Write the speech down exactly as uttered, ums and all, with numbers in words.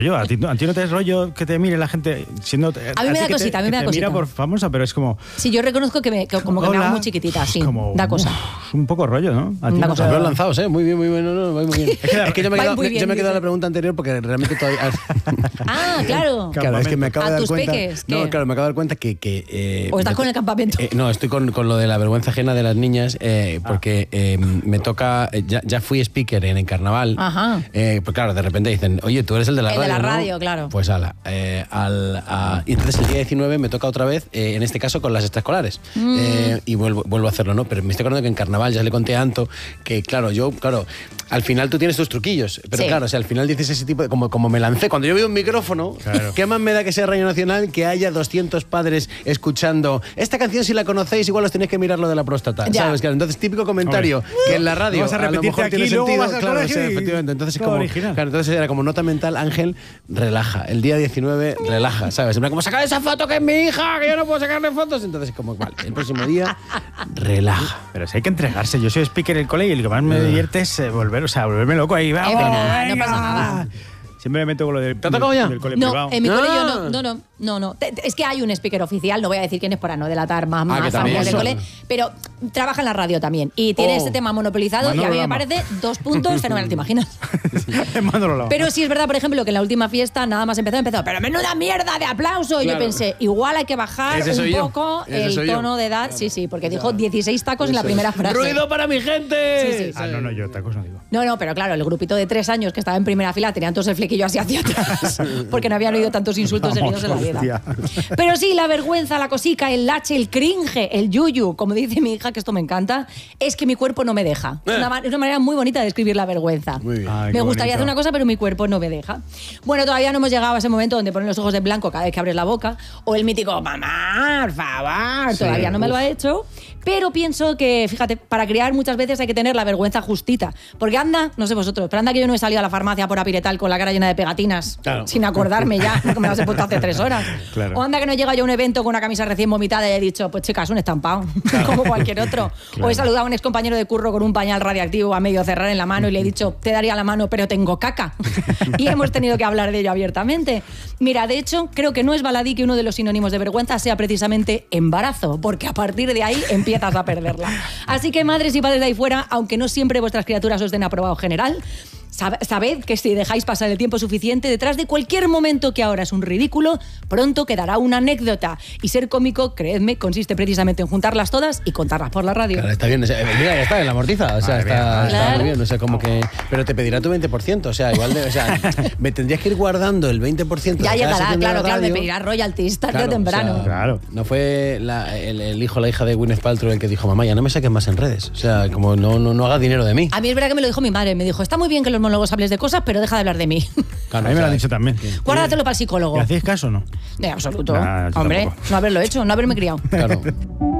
Yo, a ti, a ti no te es rollo que te mire la gente siendo... A mí me da que cosita, te, a mí me da te cosita. mira por famosa, pero es como... Sí, yo reconozco que, me, que como que Hola. me hago muy chiquitita, sí, Como, da cosa. Uf, un poco rollo, ¿no? A ti Da no cosa. te Lo da- han lanzado, ¿eh? Muy bien, muy bien. No, no, muy bien. Es que, es que yo me he Va quedado, muy bien, yo me he quedado dice. a la pregunta anterior porque realmente todavía... Ah, claro. Claro, es que me acabo ¿A de dar tus cuenta... peques? No, ¿Qué? claro, me acabo de dar cuenta que... que eh, ¿O estás me- con el campamento? Eh, no, estoy con, con lo de la vergüenza ajena de las niñas eh, porque eh, me toca... eh, Ya, ya fui speaker en el carnaval. Ajá. Eh, pues claro, de repente dicen, oye, tú eres el de la El de radio, la ¿no? radio, claro. Pues ala. Eh, al, a- y entonces el día diecinueve me toca otra vez, eh, en este caso con las extraescolares. Mm. Eh, y vuelvo, vuelvo a hacerlo, ¿no? Pero me estoy acordando que en carnaval ya le conté a Anto que, claro, yo, claro, al final tú tienes tus truquillos. Pero Sí. claro, o sea, al final dices ese tipo de... Como, como me lancé, cuando yo veo un micrófono, Claro. ¿qué más me da que sea Radio Nacional que haya doscientos padres escuchando esta canción? Si la conocéis, igual os tenéis que mirar lo de la próstata, Ya. ¿sabes? Claro, entonces, típico comentario que en la radio Vas a a lo repetirte mejor aquí, tiene luego sentido. vas al Claro, colegio sí, y efectivamente. Entonces, es todo como, original. claro, entonces era como nota mental, Ángel, relaja. El día diecinueve, relaja, ¿sabes? En plan, como sacar esa foto que es mi hija, que yo no puedo sacarle fotos. Entonces, como, vale, el próximo día, relaja. Pero si hay que entregarse. Yo soy speaker en el cole y lo que más me divierte es eh, volver, o sea, volverme loco ahí. ¡Vamos, verdad, no venga! pasa nada. Siempre me meto con lo del, ¿Te ha tocado ya? del cole No, privado. en mi Ah. cole yo no, no, no, no, no. Te- te- Es que hay un speaker oficial, no voy a decir quién es para no delatar más, más Ah, que también familias del son. cole, pero trabaja en la radio también y tiene Oh. este tema monopolizado y a Manolo mí me Lama. parece dos puntos fenomenal, ¿te imaginas? Manolo Lama. Pero sí es verdad, por ejemplo, que en la última fiesta nada más empezó, empezó, pero menuda mierda de aplauso. Y Claro. yo pensé, igual hay que bajar Ese soy un yo. poco Ese el soy yo. tono de edad. Sí, sí, porque dijo dieciséis tacos en la Eso primera es. frase. ¡Ruido para mi gente! Sí, sí. Ah, no, no, yo tacos no digo. No, no, pero claro, el grupito de tres años que estaba en primera fila tenían todos el flequillo así hacia atrás, porque no habían oído tantos insultos seguidos en la vida. Hostia. Pero sí, la vergüenza, la cosica, el lache, el cringe, el yuyu, como dice mi hija, que esto me encanta, es que mi cuerpo no me deja. Es una, ma- es una manera muy bonita de describir la vergüenza. Muy bien. Ay, Me qué gustaría bonito. hacer una cosa, pero mi cuerpo no me deja. Bueno, todavía no hemos llegado a ese momento donde ponen los ojos de blanco cada vez que abres la boca, o el mítico, mamá, por favor, todavía no me lo ha hecho. Pero pienso que, fíjate, para criar muchas veces hay que tener la vergüenza justita. Porque anda, no sé vosotros, pero anda que yo no he salido a la farmacia por Apiretal con la cara llena de pegatinas, Claro. sin acordarme ya, porque me las he puesto hace tres horas. Claro. O anda que no llega yo a un evento con una camisa recién vomitada y he dicho, pues chicas, un estampado, como cualquier otro. O he saludado a un excompañero de curro con un pañal radiactivo a medio cerrar en la mano y le he dicho, te daría la mano, pero tengo caca. Y hemos tenido que hablar de ello abiertamente. Mira, de hecho, creo que no es baladí que uno de los sinónimos de vergüenza sea precisamente embarazo, porque a partir de ahí empiezas a perderla. Así que madres y padres de ahí fuera, aunque no siempre vuestras criaturas os den aprobado general, sab- sabed que si dejáis pasar el tiempo suficiente, detrás de cualquier momento que ahora es un ridículo, pronto quedará una anécdota. Y ser cómico, creedme, consiste precisamente en juntarlas todas y contarlas por la radio. Claro, está bien. O sea, mira, ya está en la amortiza. O sea, Madre está, mía, está claro. muy bien. O sea, como que. Pero te pedirá tu veinte por ciento. O sea, igual de. O sea, me tendrías que ir guardando el veinte por ciento. Ya de cada llegará, sección de la claro, claro, me radio. pedirá royalties tarde Claro, o temprano. o sea, Claro. No fue la- el, el hijo o la hija de Gwyneth Paltrow el que dijo, mamá, ya no me saques más en redes. O sea, como no, no, no hagas dinero de mí. A mí es verdad que me lo dijo mi madre. Me dijo, está muy bien que los monólogos hables de cosas, pero deja de hablar de mí. Claro, a mí me o lo sea, han dicho también. Guárdatelo para el psicólogo. ¿Y hacéis caso o no? De absoluto. Nah, yo Hombre, tampoco. no haberlo hecho, no haberme criado. Claro.